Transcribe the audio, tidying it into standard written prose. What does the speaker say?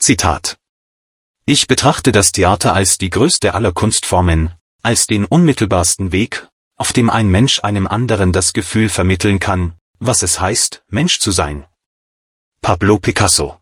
Zitat: Ich betrachte das Theater als die größte aller Kunstformen, als den unmittelbarsten Weg, auf dem ein Mensch einem anderen das Gefühl vermitteln kann, was es heißt, Mensch zu sein. Pablo Picasso.